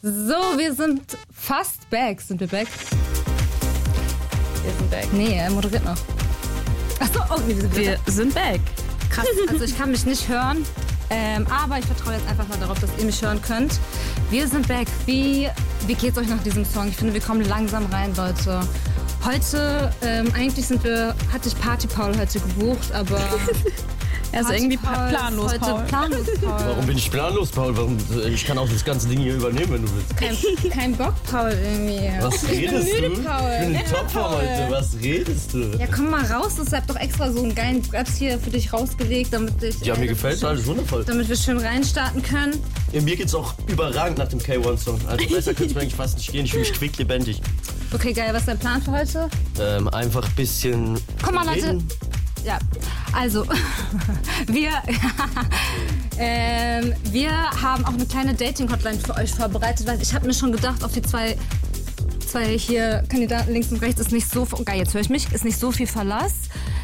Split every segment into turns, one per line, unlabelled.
So, wir sind fast back. Sind wir back?
Wir sind back.
Nee, er moderiert noch. Achso, oh, nee,
wir sind back.
Krass, also ich kann mich nicht hören, aber ich vertraue jetzt einfach mal darauf, dass ihr mich hören könnt. Wir sind back. Wie geht's euch nach diesem Song? Ich finde, wir kommen langsam rein, Leute. Heute, eigentlich hatte ich Party Paul heute gebucht, aber...
Er ist irgendwie planlos, Paul.
Planlos, Paul.
Warum bin ich planlos, Paul? Ich kann auch das ganze Ding hier übernehmen, wenn du willst.
Kein Bock, Paul, irgendwie.
Was redest
müde,
du?
Paul.
Ich bin in Topform heute. Was redest du?
Ja, komm mal raus. Ich hab doch extra so einen geilen Platz hier für dich rausgelegt, damit ich...
Ja, mir gefällt alles wundervoll.
Damit wir schön reinstarten können.
Ja, mir geht's auch überragend nach dem K1-Song. Also besser könnte es mir eigentlich fast nicht gehen. Ich fühle mich quicklebendig.
Okay, geil. Was ist dein Plan für heute?
Einfach ein bisschen
Komm mal, Leute.
reden.
Ja, also, wir haben auch eine kleine Dating-Hotline für euch vorbereitet, weil ich habe mir schon gedacht, auf die zwei hier Kandidaten links und rechts ist nicht so, geil, jetzt höre ich mich, ist nicht so viel Verlass.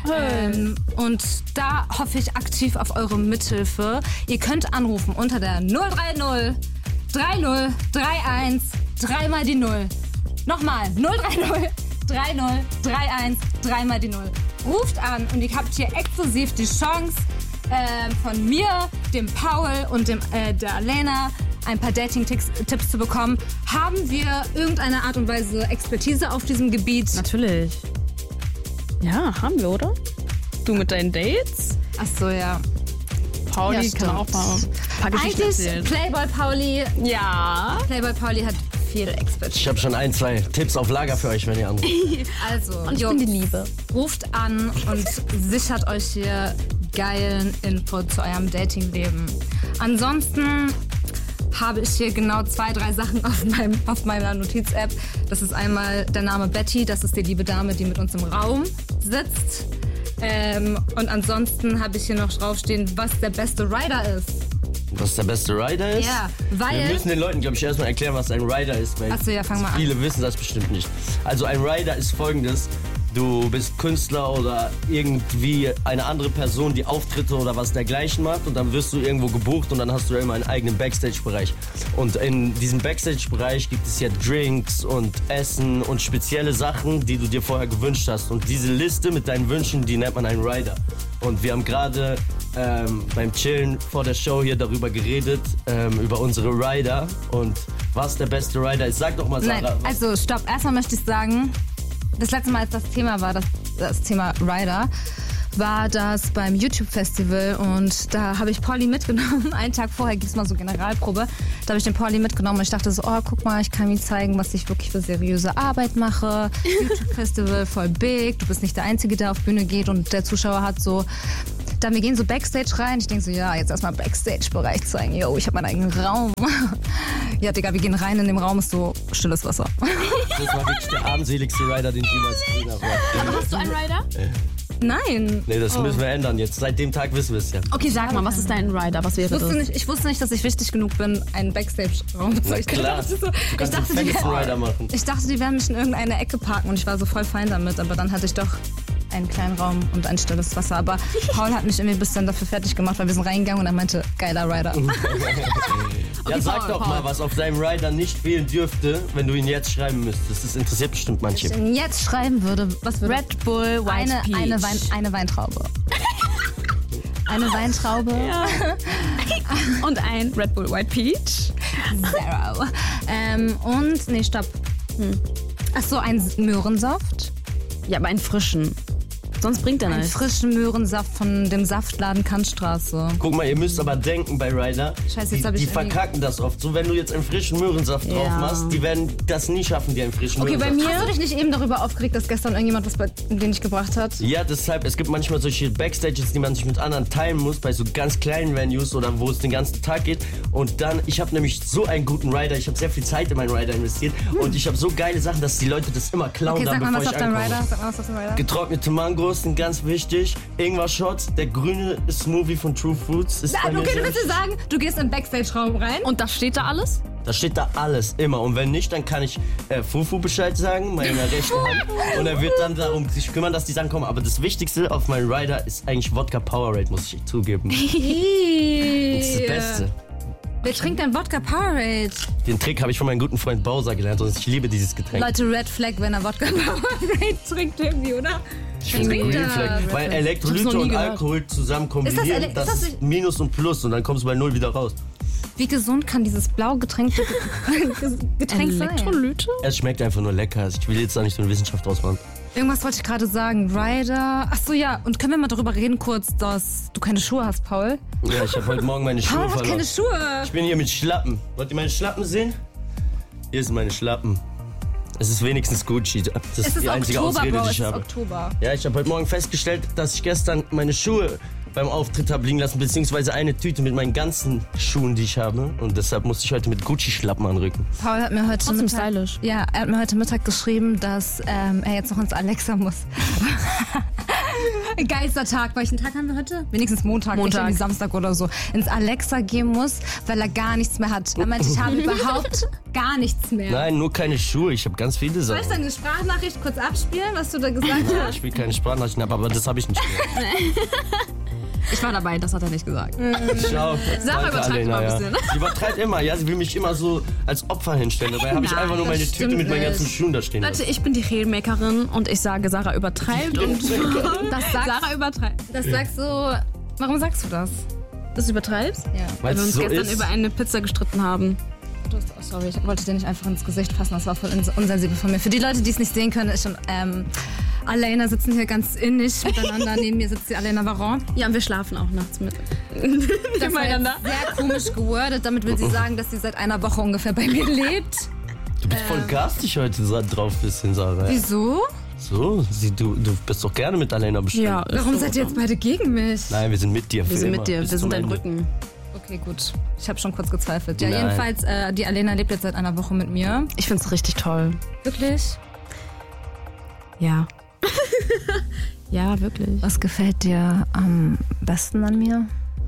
Und da hoffe ich aktiv auf eure Mithilfe. Ihr könnt anrufen unter der 030 30 31 3 mal die 0. Nochmal, 030 30 31 3 mal die 0. Ruft an und ihr habt hier exklusiv die Chance, von mir, dem Paul und der Alena ein paar Dating-Tipps zu bekommen. Haben wir irgendeine Art und Weise Expertise auf diesem Gebiet?
Natürlich. Ja, haben wir, oder? Du mit deinen Dates?
Ach so, ja.
Pauli
Ja,
kann auch mal ein paar Geschichten
Eigentlich
erzählen.
Playboy Pauli.
Ja.
Playboy Pauli hat viel Expertise.
Ich habe schon 1, 2 Tipps auf Lager für euch, wenn ihr anruft.
Also,
Und ich bin die Liebe.
ruft an und sichert euch hier geilen Input zu eurem Datingleben. Ansonsten habe ich hier genau 2, 3 Sachen auf meiner Notiz-App. Das ist einmal der Name Betty, das ist die liebe Dame, die mit uns im Raum sitzt. Und ansonsten habe ich hier noch draufstehen, was der beste Rider ist.
Was der beste Rider ist?
Ja, weil...
Wir müssen den Leuten, glaube ich, erstmal erklären, was ein Rider ist. Weil
Ach so, ja, fang mal an.
Viele wissen das bestimmt nicht. Also ein Rider ist folgendes. Du bist Künstler oder irgendwie eine andere Person, die Auftritte oder was dergleichen macht und dann wirst du irgendwo gebucht und dann hast du immer einen eigenen Backstage-Bereich. Und in diesem Backstage-Bereich gibt es ja Drinks und Essen und spezielle Sachen, die du dir vorher gewünscht hast. Und diese Liste mit deinen Wünschen, die nennt man einen Rider. Und wir haben gerade beim Chillen vor der Show hier darüber geredet, über unsere Rider und was der beste Rider ist. Sag doch mal, Sarah.
Nein, also stopp. Erstmal möchte ich sagen, das letzte Mal, als das Thema war, das Thema Rider, war das beim YouTube-Festival und da habe ich Pauli mitgenommen. Einen Tag vorher gibt es mal so Generalprobe. Da habe ich den Pauli mitgenommen und ich dachte so, oh, guck mal, ich kann ihm zeigen, was ich wirklich für seriöse Arbeit mache. YouTube-Festival, voll big. Du bist nicht der Einzige, der auf Bühne geht und der Zuschauer hat so... Dann wir gehen so Backstage rein. Ich denke so, ja, jetzt erstmal Backstage-Bereich zeigen. Yo, ich habe meinen eigenen Raum. Ja, Digga, wir gehen rein. In dem Raum ist so stilles Wasser.
Das war wirklich der armseligste Rider, den ich jemals gesehen habe.
Aber hast du einen Rider?
Nein.
Nee, das müssen wir ändern jetzt. Seit dem Tag wissen wir es ja.
Okay, sag mal, was ist dein Rider? Was wäre das?
Ich wusste nicht, dass ich wichtig genug bin, einen Backstage-Raum zu
Na klar,
So,
du kannst den fettsten Rider machen.
ich dachte, die werden mich in irgendeine Ecke parken und ich war so voll fein damit, aber dann hatte ich doch einen kleinen Raum und ein stilles Wasser. Aber Paul hat mich irgendwie ein bisschen dafür fertig gemacht, weil wir sind reingegangen und er meinte, geiler Rider.
Ja, sag doch mal, was auf deinem Rider nicht fehlen dürfte, wenn du ihn jetzt schreiben müsstest. Das interessiert bestimmt manche.
Wenn ich jetzt schreiben würde, was würde
Red Bull White Peach.
eine Weintraube. Eine Weintraube.
Ja. Und ein Red Bull White Peach.
Zero. Und, nee, stopp. Ach so, ein Möhrensaft.
Ja, aber einen frischen. Sonst bringt er
Einen
nichts.
frischen Möhrensaft von dem Saftladen Kantstraße.
Guck mal, ihr müsst aber denken bei Rider,
Scheiße, jetzt hab ich
die
irgendwie-
verkacken das oft. So, wenn du jetzt einen frischen Möhrensaft drauf machst, die werden das nie schaffen, dir einen frischen
Okay, bei
Möhrensaft.
mir... Hast du dich nicht eben darüber aufgeregt, dass gestern irgendjemand was bei den nicht gebracht hat?
Ja, deshalb, es gibt manchmal solche Backstages, die man sich mit anderen teilen muss, bei so ganz kleinen Venues oder wo es den ganzen Tag geht. Und dann, ich habe nämlich so einen guten Rider, ich habe sehr viel Zeit in meinen Rider investiert und ich habe so geile Sachen, dass die Leute das immer klauen,
Okay,
dann,
sag mal,
bevor
was
ich
auf deinem
ankomme.
Rider? Sag mal, was auf deinem Rider?
Getrocknete Mangos sind ganz wichtig. Ingwer-Shots, der grüne Smoothie von True Foods ist bei mir
Okay, du
sehr
willst dir sagen, du gehst in den Backstage-Raum rein
Und da steht da alles?
Da steht da alles, immer. Und wenn nicht, dann kann ich Fufu Bescheid sagen, meiner rechten Hand. Und er wird dann darum sich kümmern, dass die Sachen kommen. Aber das Wichtigste auf meinem Rider ist eigentlich Wodka Powerade, muss ich zugeben. Das ist das Beste.
Wer trinkt denn Wodka Powerade?
Den Trick habe ich von meinem guten Freund Bowser gelernt und ich liebe dieses Getränk.
Leute, Red Flag, wenn er Wodka Powerade trinkt irgendwie, oder?
Ich finde Green Flag,
Red
weil
Flag.
Elektrolyte
Ich hab's noch
und
nie gehört.
Alkohol zusammen kombinieren,
Ist
das
das
ist Minus und Plus und dann kommst du bei Null wieder raus.
Wie gesund kann dieses blau getränkte Getränk sein?
Elektrolyte?
Es schmeckt einfach nur lecker. Also ich will jetzt da nicht so eine Wissenschaft draus machen.
Irgendwas wollte ich gerade sagen. Ryder. Achso, ja. Und können wir mal darüber reden kurz, dass du keine Schuhe hast, Paul?
Ja, ich habe heute Morgen meine Schuhe
Paul hat
verloren.
keine Schuhe.
Ich bin hier mit Schlappen. Wollt ihr meine Schlappen sehen? Hier sind meine Schlappen. Es ist wenigstens Gucci. Das
Es
ist
ist
die einzige
Oktober,
Ausrede,
Bro.
die
Es
ich
ist
habe.
Oktober.
Ja, ich habe heute Morgen festgestellt, dass ich gestern meine Schuhe beim Auftritt habe liegen lassen, beziehungsweise eine Tüte mit meinen ganzen Schuhen, die ich habe. Und deshalb musste ich heute mit Gucci-Schlappen anrücken.
Paul hat mir heute
Trotzdem
Mittag,
stylisch.
Ja, er hat mir heute Mittag geschrieben, dass er jetzt noch ins Alexa muss. Geilster Tag. Welchen Tag haben wir heute? Wenigstens Montag. Nicht irgendwie Samstag oder so. Ins Alexa gehen muss, weil er gar nichts mehr hat. Er meinte, ich habe überhaupt gar nichts mehr.
Nein, nur keine Schuhe. Ich habe ganz viele
Soll ich
Sachen.
deine Sprachnachricht kurz abspielen, was du da gesagt hast?
Ich will keine Sprachnachrichten ab, aber das habe ich nicht mehr.
Ich war dabei, das hat er nicht gesagt.
Schau,
Sarah
danke,
übertreibt
Alena,
immer ein
ja.
bisschen, ne?
Sie übertreibt immer, ja. Sie will mich immer so als Opfer hinstellen. Dabei habe ich
Nein,
einfach nur meine
das
Tüte
stimmt
mit meinen ganzen
nicht.
Schuhen da stehen
Leute,
lassen.
ich bin die Regelmakerin und ich sage, Sarah übertreibt und
Das sagst,
Sarah übertreibt.
das sagst du. Warum sagst du das?
Dass du übertreibst?
Ja.
Weil
Weil wir
es
uns
so
gestern
ist.
über eine Pizza gestritten haben.
Sorry, ich wollte dir nicht einfach ins Gesicht fassen. Das war voll unsensibel von mir. Für die Leute, die es nicht sehen können, ist schon. Alena sitzen hier ganz innig miteinander. Neben mir sitzt die Alena Varon.
Ja, und wir schlafen auch nachts mit.
Das war jetzt
Nebeneinander.
sehr komisch gewordet. Damit will sie sagen, dass sie seit einer Woche ungefähr bei mir lebt.
Du bist voll garstig heute drauf, bisschen, Sarah.
Wieso?
So, du bist doch gerne mit Alena bestimmt.
Ja,
Warum seid ihr jetzt beide gegen mich?
Nein, wir sind mit dir.
wir sind mit dir, wir sind dein Rücken.
Okay, gut. Ich habe schon kurz gezweifelt. Ja,
Nein.
jedenfalls, die Alena lebt jetzt seit einer Woche mit mir.
Ich find's richtig toll.
Wirklich?
Ja. Ja, wirklich.
Was gefällt dir am besten an mir?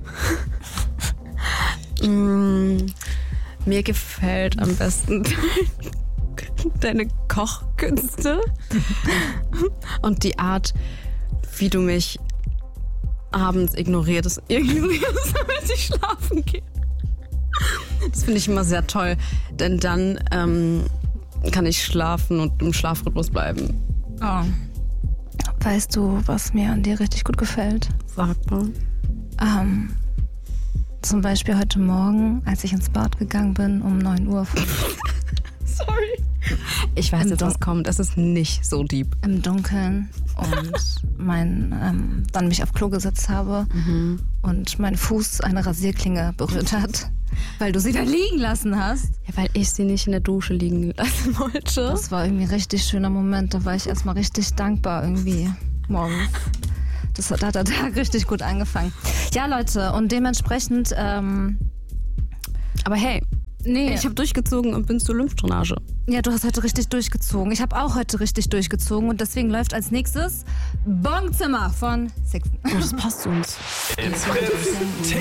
Mir gefällt am besten deine Kochkünste und die Art, wie du mich abends ignorierst, damit ich schlafen gehe. Das finde ich immer sehr toll, denn dann kann ich schlafen und im Schlafrhythmus bleiben.
Oh. Weißt du, was mir an dir richtig gut gefällt?
Sag mal.
Zum Beispiel heute Morgen, als ich ins Bad gegangen bin um 9 Uhr
Sorry. Ich weiß jetzt, was kommt. Es ist nicht so deep.
im Dunkeln und dann mich auf Klo gesetzt habe und mein Fuß eine Rasierklinge berührt hat, weil du sie da liegen lassen hast.
Ja, weil ich sie nicht in der Dusche liegen lassen wollte.
Das war irgendwie ein richtig schöner Moment. Da war ich erstmal richtig dankbar irgendwie morgens. Da hat der Tag richtig gut angefangen. Ja, Leute, und dementsprechend,
Aber hey,
nee,
ich habe durchgezogen und bin zur Lymphdrainage.
ja, du hast heute richtig durchgezogen. Ich habe auch heute richtig durchgezogen und deswegen läuft als nächstes Bongzimmer von Sixten.
Oh, das passt uns.